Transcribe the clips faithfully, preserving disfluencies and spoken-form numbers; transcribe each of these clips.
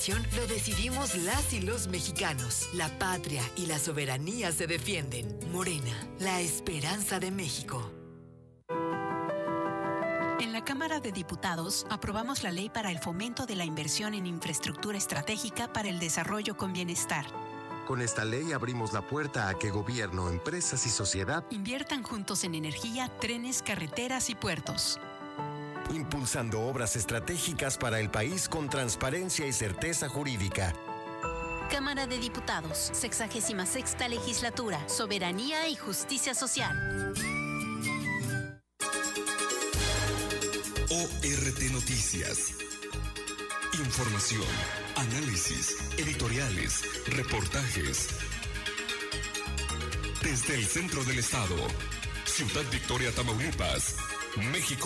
educación lo decidimos las y los mexicanos. La patria y la soberanía se defienden. Morena, la esperanza de México. En la Cámara de Diputados aprobamos la ley para el fomento de la inversión en infraestructura estratégica para el desarrollo con bienestar. Con esta ley abrimos la puerta a que gobierno, empresas y sociedad inviertan juntos en energía, trenes, carreteras y puertos. Impulsando obras estratégicas para el país con transparencia y certeza jurídica. Cámara de Diputados, sexagésima sexta legislatura, soberanía y justicia social. O R T Noticias. Información, análisis, editoriales, reportajes. Desde el centro del estado, Ciudad Victoria, Tamaulipas, México.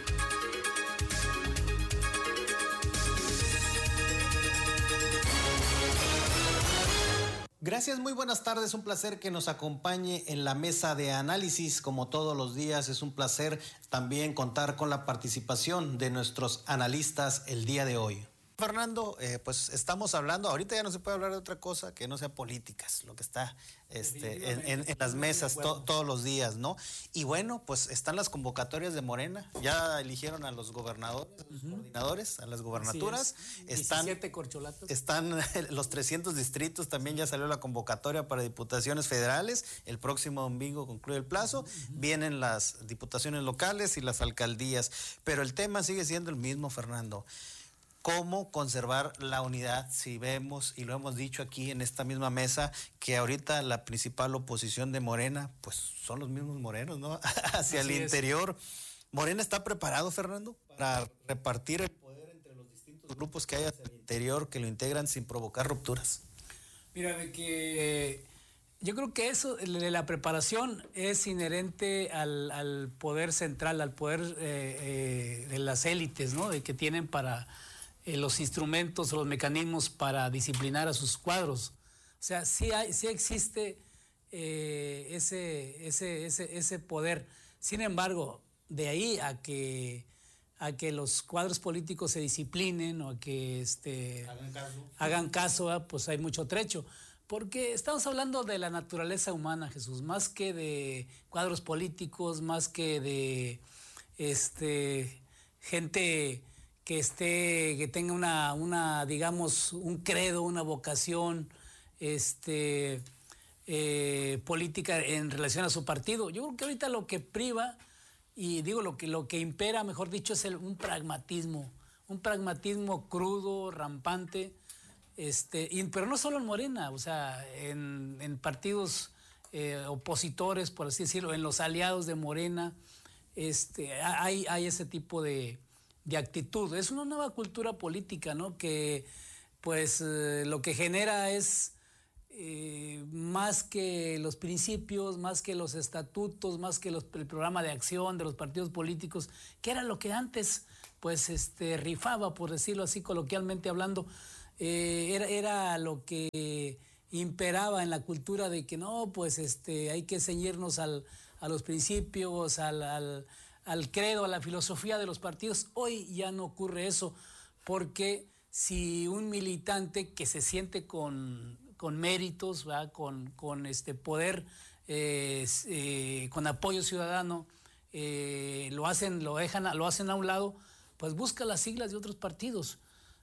Gracias, muy buenas tardes, un placer que nos acompañe en la mesa de análisis, como todos los días. Es un placer también contar con la participación de nuestros analistas el día de hoy. Fernando, eh, pues estamos hablando, ahorita ya no se puede hablar de otra cosa que no sea políticas, lo que está este, en, en, en las mesas to, todos los días, ¿no? Y bueno, pues están las convocatorias de Morena, ya eligieron a los gobernadores, a los uh-huh. coordinadores, a las gobernaturas. Están, diecisiete corcholatos. Están los trescientos distritos, también ya salió la convocatoria para diputaciones federales, el próximo domingo concluye el plazo, uh-huh. vienen las diputaciones locales y las alcaldías, pero el tema sigue siendo el mismo, Fernando. ¿Cómo conservar la unidad si vemos, y lo hemos dicho aquí en esta misma mesa, que ahorita la principal oposición de Morena, pues son los mismos morenos, ¿no? Hacia Así el interior. Es. ¿Morena está preparado, Fernando, para repartir el poder entre los distintos grupos que hay hacia el interior que lo integran sin provocar rupturas? Mira, de que yo creo que eso de la preparación es inherente al, al poder central, al poder eh, eh, de las élites, ¿no? De que tienen para Eh, los instrumentos, los mecanismos para disciplinar a sus cuadros. O sea, sí, hay, sí existe eh, ese, ese, ese, ese poder. Sin embargo, de ahí a que, a que los cuadros políticos se disciplinen o a que este, hagan caso, hagan caso pues hay mucho trecho. Porque estamos hablando de la naturaleza humana, Jesús, más que de cuadros políticos, más que de este, gente que esté, que tenga una, una, digamos, un credo, una vocación, este, eh, política en relación a su partido. Yo creo que ahorita lo que priva, y digo lo que, lo que impera, mejor dicho, es el, un pragmatismo, un pragmatismo crudo, rampante, este, y, pero no solo en Morena, o sea, en, en partidos eh, opositores, por así decirlo, en los aliados de Morena, este, hay, hay ese tipo de de actitud. Es una nueva cultura política, ¿no? Que pues eh, lo que genera es eh, más que los principios, más que los estatutos, más que los, el programa de acción de los partidos políticos, que era lo que antes pues este rifaba, por decirlo así coloquialmente hablando, eh, era, era lo que imperaba en la cultura de que no, pues este hay que ceñirnos al, a los principios, al, al al credo, a la filosofía de los partidos. Hoy ya no ocurre eso, porque si un militante que se siente con, con méritos, ¿verdad? con, con este poder, eh, eh, con apoyo ciudadano, eh, lo hacen, lo dejan, lo hacen a un lado, pues busca las siglas de otros partidos.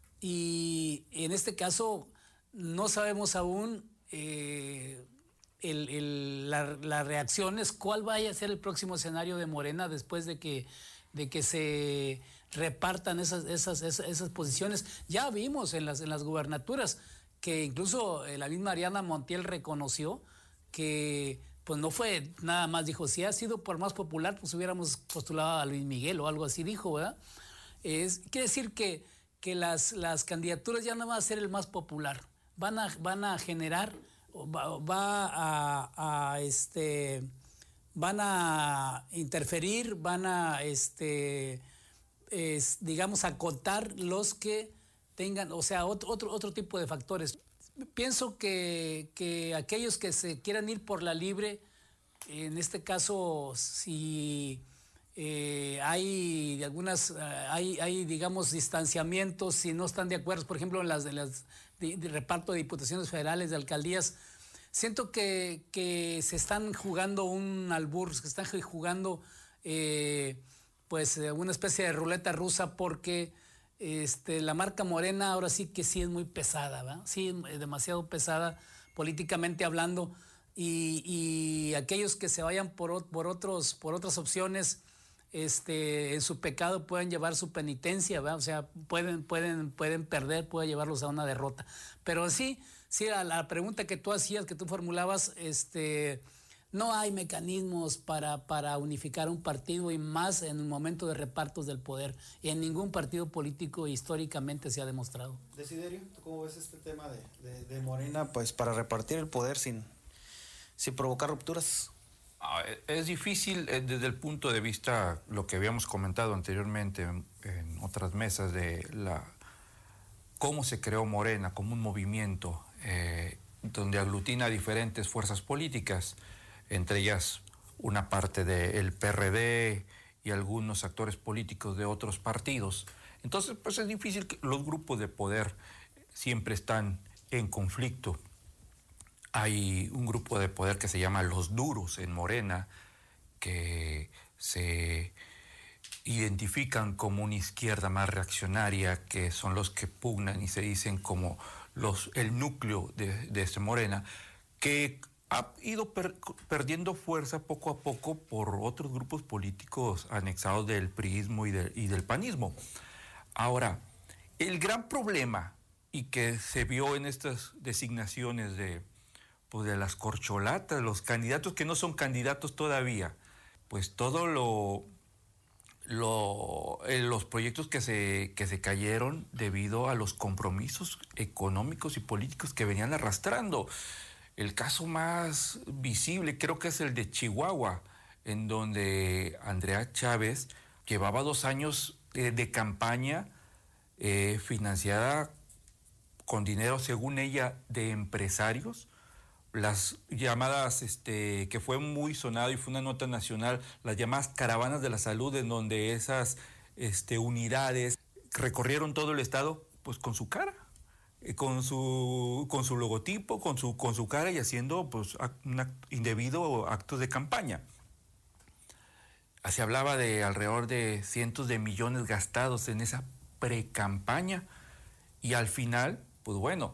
Y en este caso no sabemos aún eh, El, el, la, la reacción es cuál vaya a ser el próximo escenario de Morena después de que, de que se repartan esas, esas, esas, esas posiciones. Ya vimos en las, en las gubernaturas que incluso la misma Ariana Montiel reconoció que pues no fue nada más, dijo, si ha sido por más popular, pues hubiéramos postulado a Luis Miguel o algo así, dijo, ¿verdad? Es, quiere decir que, que las, las candidaturas ya no van a ser el más popular, van a, van a generar va, va a, a este van a interferir, van a este es, digamos acotar los que tengan, o sea, otro otro, otro tipo de factores. Pienso que, que aquellos que se quieran ir por la libre, en este caso, si eh, hay algunas, uh, hay, hay, digamos, distanciamientos si no están de acuerdo, por ejemplo, en las de las de, de reparto de diputaciones federales, de alcaldías. Siento que, que se están jugando un albur, que están jugando eh, pues una especie de ruleta rusa, porque este, la marca Morena ahora sí que sí es muy pesada, ¿verdad? Sí, es demasiado pesada políticamente hablando, y, y aquellos que se vayan por, por, otros, por otras opciones, este, en su pecado pueden llevar su penitencia, ¿verdad? O sea, pueden, pueden, pueden perder, puede llevarlos a una derrota. Pero sí, sí, a la pregunta que tú hacías, que tú formulabas, este, no hay mecanismos para, para unificar un partido, y más en un momento de repartos del poder. Y en ningún partido político históricamente se ha demostrado. Desiderio, ¿tú cómo ves este tema de, de, de Morena, pues para repartir el poder sin, sin provocar rupturas? Es difícil eh, desde el punto de vista, lo que habíamos comentado anteriormente en, en otras mesas, de la cómo se creó Morena como un movimiento eh, donde aglutina diferentes fuerzas políticas, entre ellas una parte del P R D y algunos actores políticos de otros partidos. Entonces, pues es difícil, que los grupos de poder siempre están en conflicto. Hay un grupo de poder que se llama los duros en Morena, que se identifican como una izquierda más reaccionaria, que son los que pugnan y se dicen como los, el núcleo de, de este Morena, que ha ido per, perdiendo fuerza poco a poco por otros grupos políticos anexados del priismo y, de, y del panismo. Ahora, el gran problema, y que se vio en estas designaciones de, pues de las corcholatas, los candidatos que no son candidatos todavía, pues todo lo, lo eh, los proyectos que se, que se cayeron debido a los compromisos económicos y políticos que venían arrastrando. El caso más visible creo que es el de Chihuahua, en donde Andrea Chávez llevaba dos años eh, de campaña eh, financiada con dinero, según ella, de empresarios. Las llamadas, este, que fue muy sonado y fue una nota nacional, las llamadas caravanas de la salud, en donde esas este, unidades recorrieron todo el estado, pues con su cara, con su, con su logotipo, con su, con su cara, y haciendo pues un act, indebido actos de campaña. Se hablaba de alrededor de cientos de millones gastados en esa pre-campaña, y al final, pues bueno,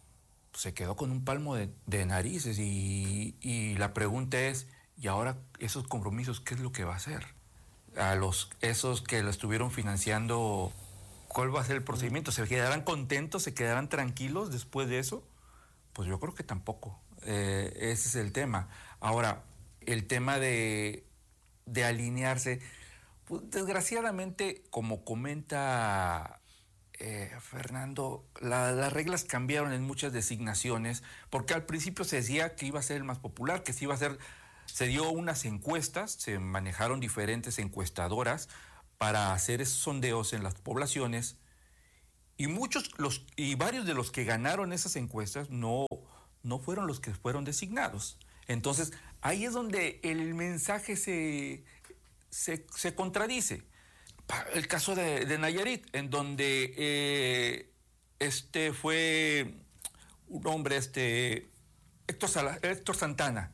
se quedó con un palmo de, de narices, y, y la pregunta es, ¿y ahora esos compromisos qué es lo que va a hacer? A los esos que lo estuvieron financiando, ¿cuál va a ser el procedimiento? ¿Se quedarán contentos, se quedarán tranquilos después de eso? Pues yo creo que tampoco. Eh, ese es el tema. Ahora, el tema de, de alinearse, pues desgraciadamente, como comenta Eh, Fernando, la, las reglas cambiaron en muchas designaciones, porque al principio se decía que iba a ser el más popular, que se iba a ser, se dio unas encuestas, se manejaron diferentes encuestadoras para hacer esos sondeos en las poblaciones, y muchos, los, y varios de los que ganaron esas encuestas no, no fueron los que fueron designados. Entonces, ahí es donde el mensaje se, se, se contradice. El caso de, de Nayarit, en donde eh, este fue un hombre, este, Héctor, Sala, Héctor Santana,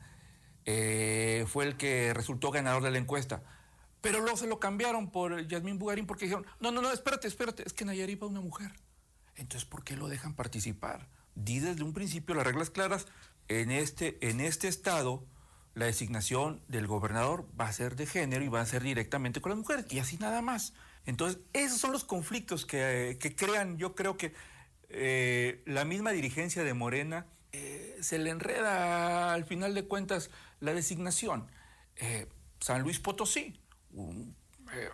eh, fue el que resultó ganador de la encuesta. Pero luego se lo cambiaron por Yasmín Bugarín, porque dijeron, no, no, no, espérate, espérate, es que Nayarit va una mujer. Entonces, ¿por qué lo dejan participar? Di desde un principio las reglas claras. En este, en este estado, la designación del gobernador va a ser de género y va a ser directamente con las mujeres, y así nada más. Entonces, esos son los conflictos que, que crean, yo creo que eh, la misma dirigencia de Morena eh, se le enreda al final de cuentas la designación. Eh, San Luis Potosí, un, eh,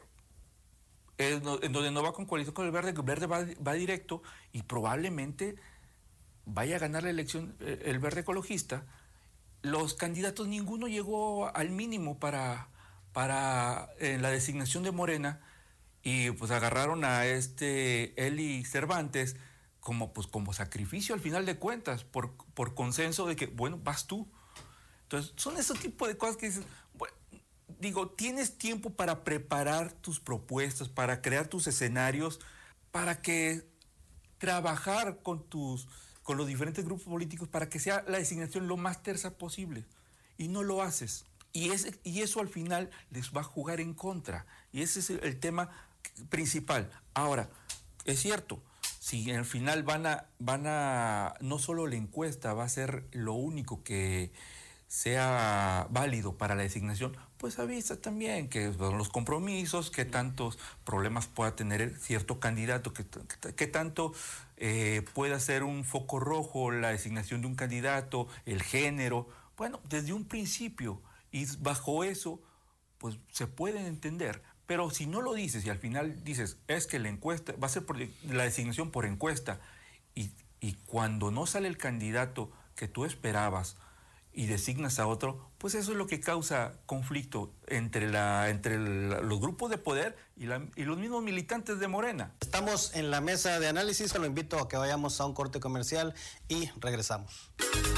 en, en donde no va con coalición con el Verde, el Verde va, va directo, y probablemente vaya a ganar la elección eh, el Verde Ecologista. Los candidatos, ninguno llegó al mínimo para, para eh, la designación de Morena, y pues agarraron a este Eli Cervantes como, pues, como sacrificio al final de cuentas, por, por consenso de que, bueno, vas tú. Entonces, son esos tipos de cosas que dices, bueno, digo, tienes tiempo para preparar tus propuestas, para crear tus escenarios, para que trabajar con tus, con los diferentes grupos políticos para que sea la designación lo más tersa posible. Y no lo haces. Y, es, y eso al final les va a jugar en contra. Y ese es el, el tema principal. Ahora, es cierto, si al final van a, van a, no solo la encuesta va a ser lo único que sea válido para la designación, pues avisa también que son los compromisos, qué tantos problemas pueda tener cierto candidato, qué, qué tanto eh, pueda ser un foco rojo la designación de un candidato, el género. Bueno, desde un principio, y bajo eso, pues se pueden entender. Pero si no lo dices y al final dices, es que la encuesta, va a ser por la designación por encuesta, y, y cuando no sale el candidato que tú esperabas y designas a otro, pues eso es lo que causa conflicto entre, la, entre la, los grupos de poder y, la, y los mismos militantes de Morena. Estamos en la mesa de análisis, lo invito a que vayamos a un corte comercial y regresamos.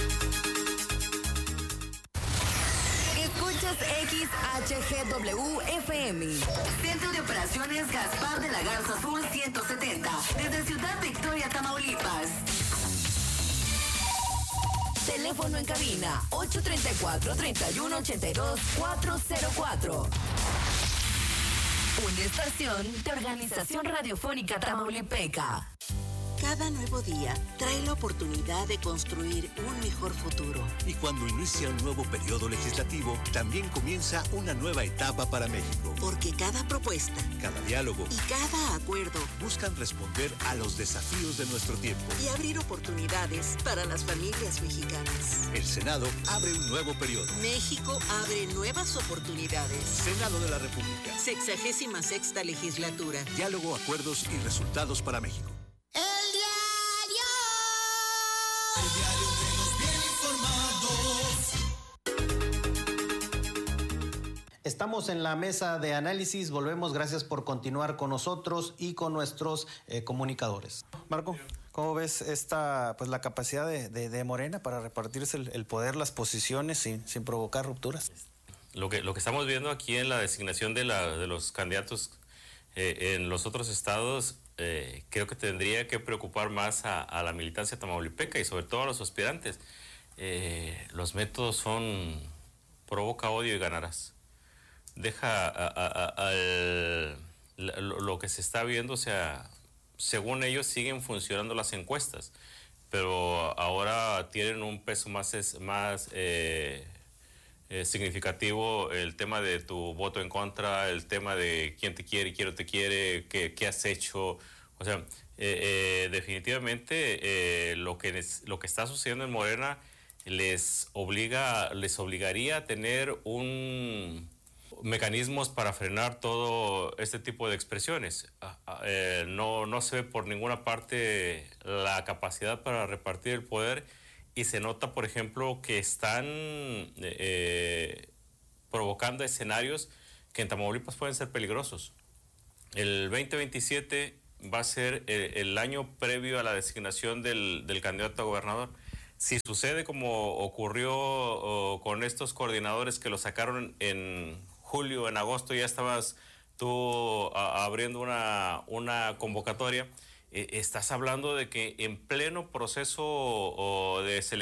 X H G W F M. Centro de Operaciones Gaspar de la Garza Azul ciento setenta. Desde Ciudad Victoria, Tamaulipas. Teléfono en cabina ocho tres cuatro, tres uno ocho dos, cuatro cero cuatro. Una estación de Organización Radiofónica Tamaulipeca. Cada nuevo día trae la oportunidad de construir un mejor futuro. Y cuando inicia un nuevo periodo legislativo, también comienza una nueva etapa para México. Porque cada propuesta, cada diálogo y cada acuerdo buscan responder a los desafíos de nuestro tiempo y abrir oportunidades para las familias mexicanas. El Senado abre un nuevo periodo. México abre nuevas oportunidades. Senado de la República. Sexagésima sexta legislatura. Diálogo, acuerdos y resultados para México. El diario. El diario de los bien informados. Estamos en la mesa de análisis, volvemos, gracias por continuar con nosotros y con nuestros eh, comunicadores. Marco, ¿cómo ves esta, pues la capacidad de, de, de Morena para repartirse el, el poder, las posiciones sin, sin provocar rupturas? Lo que, lo que estamos viendo aquí en la designación de, la, de los candidatos eh, en los otros estados, Eh, creo que tendría que preocupar más a, a la militancia tamaulipeca y sobre todo a los aspirantes. Eh, los métodos son provoca odio y ganarás. Deja a, a, a, al, lo, lo que se está viendo, o sea, según ellos siguen funcionando las encuestas, pero ahora tienen un peso más, es, más eh, eh, significativo el tema de tu voto en contra, el tema de quién te quiere y quién no te quiere, qué, qué has hecho. O sea, eh, eh, definitivamente eh, lo, que les, lo que está sucediendo en Morena les obliga, les obligaría a tener un mecanismos para frenar todo este tipo de expresiones. Eh, no, no se ve por ninguna parte la capacidad para repartir el poder. Y se nota, por ejemplo, que están eh, provocando escenarios que en Tamaulipas pueden ser peligrosos. El veinte veintisiete va a ser el, el año previo a la designación del, del candidato a gobernador. Si sucede como ocurrió oh, con estos coordinadores que lo sacaron en julio, en agosto, ya estabas tú a, abriendo una, una convocatoria, eh, estás hablando de que en pleno proceso oh, de selección